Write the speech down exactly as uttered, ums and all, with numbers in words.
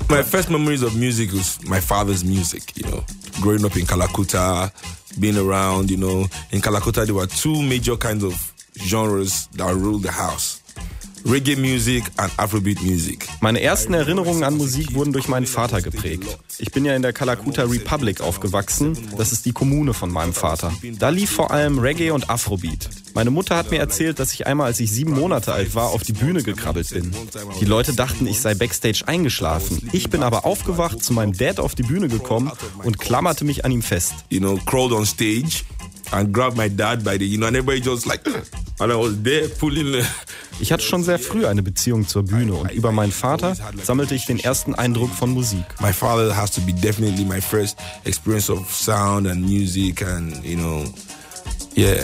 My first memories of music was my father's music, you know. Growing up in Kalakuta, being around, you know. In Kalakuta, there were two major kinds of genres that ruled the house. Reggae Music und Afrobeat Music. Meine ersten Erinnerungen an Musik wurden durch meinen Vater geprägt. Ich bin ja in der Kalakuta Republic aufgewachsen. Das ist die Kommune von meinem Vater. Da lief vor allem Reggae und Afrobeat. Meine Mutter hat mir erzählt, dass ich einmal, als ich sieben Monate alt war, auf die Bühne gekrabbelt bin. Die Leute dachten, ich sei backstage eingeschlafen. Ich bin aber aufgewacht, zu meinem Dad auf die Bühne gekommen und klammerte mich an ihm fest. You know, crawled on stage and grabbed my dad by the, you know, and everybody just like, and I was there pulling the... Ich hatte schon sehr früh eine Beziehung zur Bühne und über meinen Vater sammelte ich den ersten Eindruck von Musik. My father has to be definitely my first experience of sound and music and, you know, yeah.